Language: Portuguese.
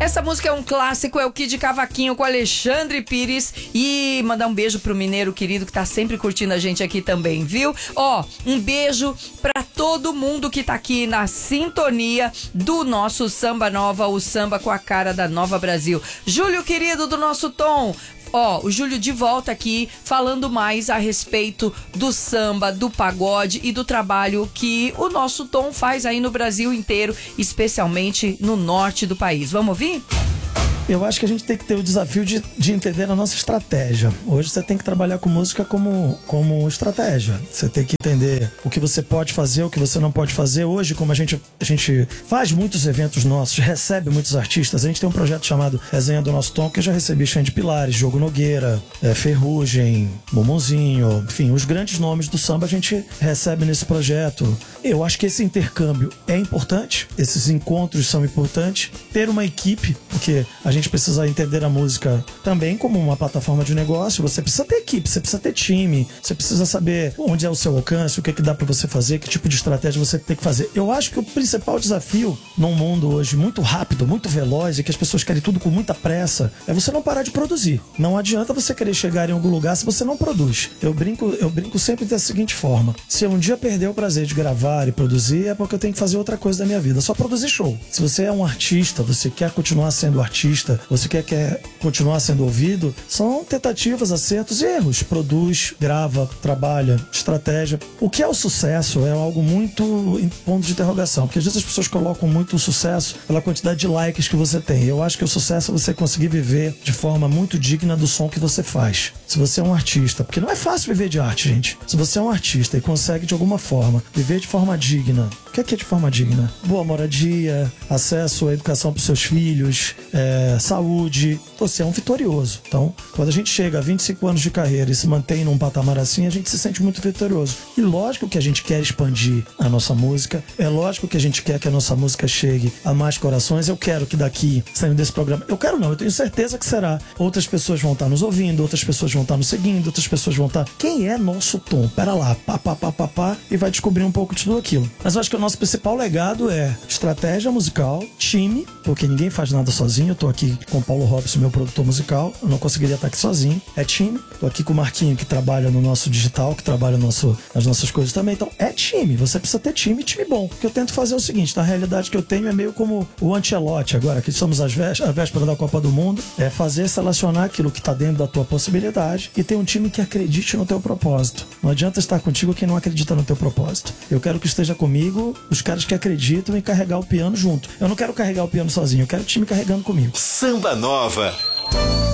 Essa música é um clássico, é o Kid Cavaquinho com Alexandre Pires. E mandar um beijo pro mineiro querido que tá sempre curtindo a gente aqui também, viu? Ó, um beijo pra todo mundo que tá aqui na sintonia do nosso Samba Nova, o samba com a cara da Nova Brasil. Júlio querido do nosso Tom. Ó, o Júlio de volta aqui falando mais a respeito do samba, do pagode e do trabalho que o nosso Tom faz aí no Brasil inteiro, especialmente no norte do país. Vamos ouvir? Eu acho que a gente tem que ter o desafio de entender a nossa estratégia. Hoje você tem que trabalhar com música como estratégia. Você tem que entender o que você pode fazer, o que você não pode fazer. Hoje, como a gente faz muitos eventos nossos, recebe muitos artistas, a gente tem um projeto chamado Resenha do Nosso Tom, que eu já recebi Xande Pilares, Diogo Nogueira, Ferrugem, Mumuzinho, enfim, os grandes nomes do samba a gente recebe nesse projeto. Eu acho que esse intercâmbio é importante, esses encontros são importantes. Ter uma equipe, porque a gente precisa entender a música também como uma plataforma de negócio. Você precisa ter equipe, você precisa ter time, você precisa saber onde é o seu alcance, o que dá pra você fazer, que tipo de estratégia você tem que fazer. Eu acho que o principal desafio num mundo hoje muito rápido, muito veloz e que as pessoas querem tudo com muita pressa, é você não parar de produzir. Não adianta você querer chegar em algum lugar se você não produz. Eu brinco sempre da seguinte forma: se eu um dia perder o prazer de gravar e produzir, é porque eu tenho que fazer outra coisa da minha vida, só produzir show. Se você é um artista, você quer continuar sendo artista, você quer continuar sendo ouvido, são tentativas, acertos e erros. Produz, grava, trabalha, estratégia. O que é o sucesso é algo muito em ponto de interrogação, porque às vezes as pessoas colocam muito o sucesso pela quantidade de likes que você tem. Eu acho que o sucesso é você conseguir viver de forma muito digna do som que você faz. Se você é um artista, porque não é fácil viver de arte, gente. Se você é um artista e consegue de alguma forma viver de forma digna, o que é de forma digna? Boa moradia, acesso à educação para os seus filhos, saúde, você é um vitorioso. Então, quando a gente chega a 25 anos de carreira e se mantém num patamar assim, a gente se sente muito vitorioso. E lógico que a gente quer expandir a nossa música, é lógico que a gente quer que a nossa música chegue a mais corações. Eu quero que daqui, saindo desse programa, eu tenho certeza que será. Outras pessoas vão estar nos ouvindo, outras pessoas vão estar nos seguindo, outras pessoas vão estar... Quem é nosso Tom? Pera lá, pá, e vai descobrir um pouco de tudo aquilo. Mas eu acho que o nosso principal legado é estratégia musical, time, porque ninguém faz nada sozinho. Eu tô aqui com o Paulo Robson, meu produtor musical, eu não conseguiria estar aqui sozinho. É time. Tô aqui com o Marquinho, que trabalha no nosso digital, que trabalha nas nossas coisas também. Então, é time. Você precisa ter time bom. O que eu tento fazer é o seguinte: na realidade que eu tenho é meio como o Ancelotti agora, que estamos à véspera da Copa do Mundo, é fazer selecionar aquilo que tá dentro da tua possibilidade e ter um time que acredite no teu propósito. Não adianta estar contigo quem não acredita no teu propósito. Eu quero que esteja comigo os caras que acreditam em carregar o piano junto. Eu não quero carregar o piano sozinho, eu quero o time carregando comigo. Samba Nova.